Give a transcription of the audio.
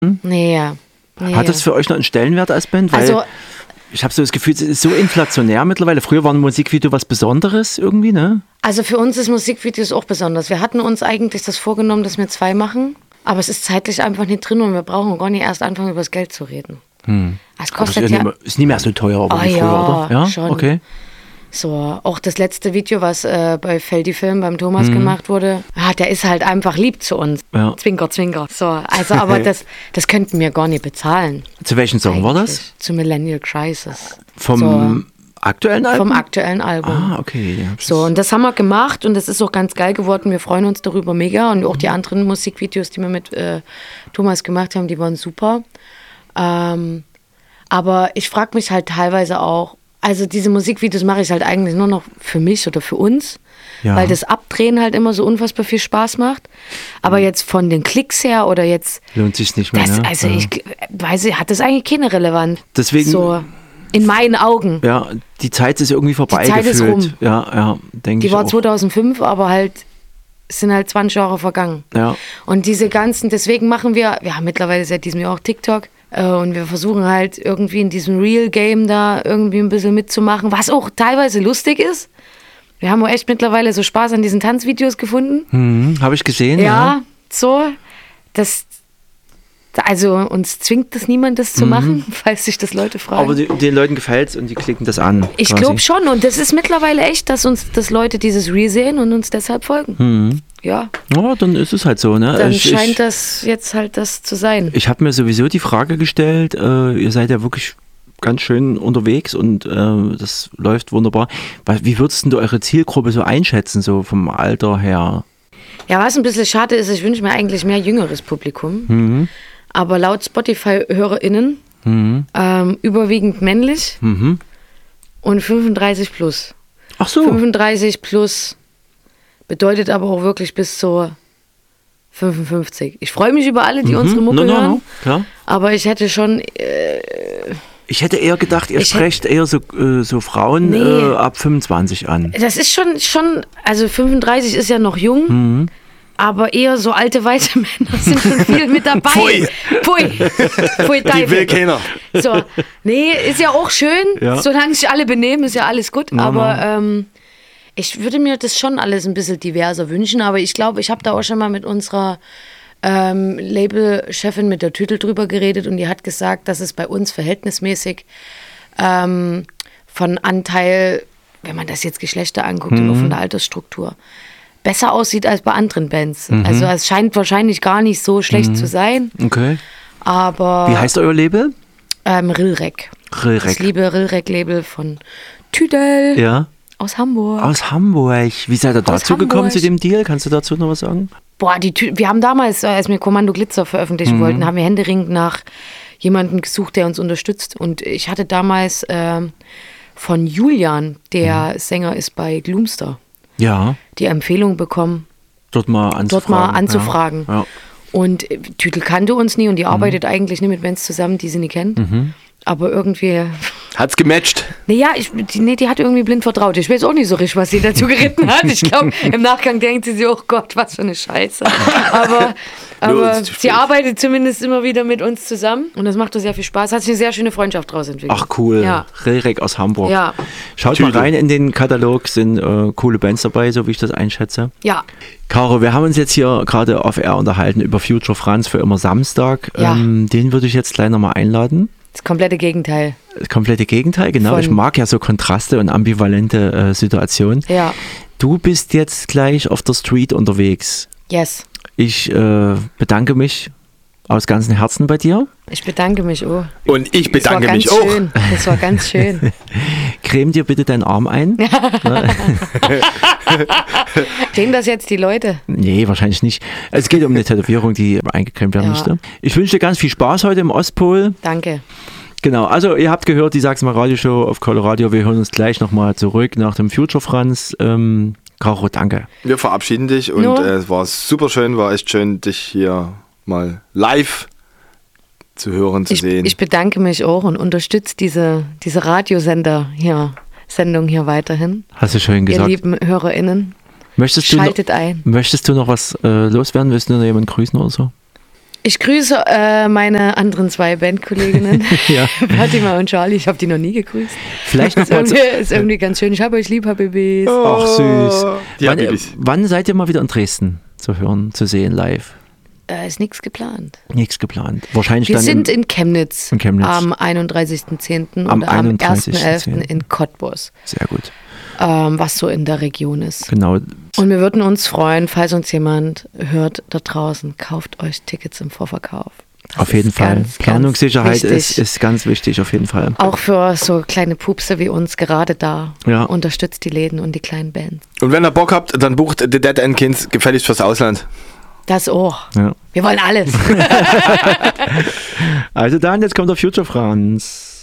Nee, ja. Nee, Hat das für euch noch einen Stellenwert als Band? Weil also, ich habe so das Gefühl, es ist so inflationär mittlerweile. Früher war ein Musikvideo was Besonderes irgendwie, ne? also für uns ist Musikvideos auch besonders. Wir hatten uns eigentlich das vorgenommen, dass wir 2 machen, aber es ist zeitlich einfach nicht drin und wir brauchen gar nicht erst anfangen, über das Geld zu reden. Es kostet Ist nicht mehr so teuer, aber wie früher, ja, oder? Ja, schon. Okay. So, auch das letzte Video, was bei Feldi Film beim Thomas gemacht wurde, der ist halt einfach lieb zu uns. Ja. Zwinker, zwinker. So, also, aber das könnten wir gar nicht bezahlen. Zu welchem Song war das? Zu Millennial Crisis. Vom aktuellen Album? Vom aktuellen Album. Ah, okay. Ja, So, und das haben wir gemacht und das ist auch ganz geil geworden. Wir freuen uns darüber mega und auch die anderen Musikvideos, die wir mit Thomas gemacht haben, die waren super. Aber ich frage mich halt teilweise auch, also diese Musikvideos mache ich halt eigentlich nur noch für mich oder für uns, weil das Abdrehen halt immer so unfassbar viel Spaß macht. Aber jetzt von den Klicks her oder jetzt... Lohnt sich nicht mehr, ne? Also ich weiß, hat das eigentlich keine Relevanz. Deswegen... So, in meinen Augen. Ja, die Zeit ist irgendwie vorbei. Die Zeit ist rum. Ja, denke ich Die war auch. 2005, aber halt... Es sind halt 20 Jahre vergangen. Ja. Und diese ganzen, deswegen machen wir haben mittlerweile seit diesem Jahr auch TikTok und wir versuchen halt irgendwie in diesem Real-Game da irgendwie ein bisschen mitzumachen, was auch teilweise lustig ist. Wir haben auch echt mittlerweile so Spaß an diesen Tanzvideos gefunden. Habe ich gesehen, Ja, so. Also uns zwingt das niemand, das zu machen, falls sich das Leute fragen. Aber den Leuten gefällt es und die klicken das an. Ich glaube schon und das ist mittlerweile echt, dass Leute dieses Real sehen und uns deshalb folgen. Ja. Ja, dann ist es halt so, ne? Dann scheint das jetzt halt das zu sein. Ich habe mir sowieso die Frage gestellt, ihr seid ja wirklich ganz schön unterwegs und das läuft wunderbar. Wie würdest du eure Zielgruppe so einschätzen, so vom Alter her? Ja, was ein bisschen schade ist, ich wünsche mir eigentlich mehr jüngeres Publikum. Aber laut Spotify-HörerInnen überwiegend männlich und 35 plus. Ach so. 35 plus bedeutet aber auch wirklich bis zu 55. Ich freue mich über alle, die unsere Mucke hören. Klar. Aber ich hätte schon... ich hätte eher gedacht, ihr sprecht eher so Frauen ab 25 an. Das ist schon, also 35 ist ja noch jung, aber eher so alte, weiße Männer sind schon viel mit dabei. Pfui. Pfui, Die will keiner. So, nee, ist ja auch schön, solange sich alle benehmen, ist ja alles gut, aber ich würde mir das schon alles ein bisschen diverser wünschen, aber ich glaube, ich habe da auch schon mal mit unserer Labelchefin mit der Tütel drüber geredet und die hat gesagt, dass es bei uns verhältnismäßig von Anteil, wenn man das jetzt Geschlechter anguckt und auch von der Altersstruktur, besser aussieht als bei anderen Bands. Also es scheint wahrscheinlich gar nicht so schlecht zu sein. Okay. Aber wie heißt euer Label? Rilrek. Rilrek. Das liebe Rilrek-Label von Tüdel. Ja. Aus Hamburg. Aus Hamburg. Wie seid ihr dazu gekommen, zu dem Deal? Kannst du dazu noch was sagen? Boah, wir haben damals, als wir Kommando Glitzer veröffentlichen wollten, haben wir händeringend nach jemandem gesucht, der uns unterstützt. Und ich hatte damals von Julian, der Sänger ist bei Gloomster, die Empfehlung bekommen, dort mal anzufragen. Ja. Und Tütel kannte uns nie und die arbeitet eigentlich nicht mit Bands zusammen, die sie nie kennt. Aber irgendwie... Hat's gematcht? Naja, die hat irgendwie blind vertraut. Ich weiß auch nicht so richtig, was sie dazu geritten hat. Ich glaube, im Nachgang denkt sie sich, oh Gott, was für eine Scheiße. Aber sie arbeitet zumindest immer wieder mit uns zusammen und das macht uns sehr viel Spaß. Hat sich eine sehr schöne Freundschaft daraus entwickelt. Ach cool, ja. Rilrek aus Hamburg. Ja. Schaut mal rein in den Katalog, sind coole Bands dabei, so wie ich das einschätze. Ja. Caro, wir haben uns jetzt hier gerade auf Air unterhalten über Future Franz für immer Samstag. Ja. Den würde ich jetzt gleich nochmal einladen. Das komplette Gegenteil. Das komplette Gegenteil, genau. Ich mag ja so Kontraste und ambivalente Situationen. Ja. Du bist jetzt gleich auf der Street unterwegs. Yes. Ich bedanke mich aus ganzem Herzen bei dir. Ich bedanke mich auch. Und ich bedanke mich auch. Schön. Das war ganz schön. Creme dir bitte deinen Arm ein. Sehen das jetzt die Leute? Nee, wahrscheinlich nicht. Es geht um eine Tätowierung, die eingecremt werden musste. Ich wünsche dir ganz viel Spaß heute im Ostpol. Danke. Genau, also ihr habt gehört, die Sag's mal Radioshow auf Coloradio. Wir hören uns gleich nochmal zurück nach dem Future Franz. Caro, danke. Wir verabschieden dich und es war super schön, war echt schön, dich hier mal live zu hören, zu sehen. Ich bedanke mich auch und unterstütze diese Radiosender hier, Sendung hier weiterhin. Hast du schön gesagt. Ihr lieben HörerInnen, schaltet ein. Möchtest du noch was loswerden? Willst du noch jemanden grüßen oder so? Ich grüße meine anderen 2 Bandkolleginnen, Ja. Fatima und Charlie. Ich habe die noch nie gegrüßt. Vielleicht noch Das mal ist irgendwie ganz schön. Ich habe euch lieb, Habibis. Ach, süß. Die Habibis. Wann seid ihr mal wieder in Dresden zu hören, zu sehen live? Ist nichts geplant. Nichts geplant. Wahrscheinlich Wir dann sind in Chemnitz, in Chemnitz. am 31.10. Am oder am 31.10. 1.11. in Cottbus, Sehr gut. was so in der Region ist. Genau. Und wir würden uns freuen, falls uns jemand hört da draußen, kauft euch Tickets im Vorverkauf. Das Auf jeden ist Fall. ganz, Planungssicherheit ganz wichtig. ist ganz wichtig, auf jeden Fall. Auch für so kleine Pupse wie uns gerade da. Ja. Unterstützt die Läden und die kleinen Bands. Und wenn ihr Bock habt, dann bucht The Dead End Kids gefälligst fürs Ausland. Das auch. Ja. Wir wollen alles. Also dann, jetzt kommt der Future Franz.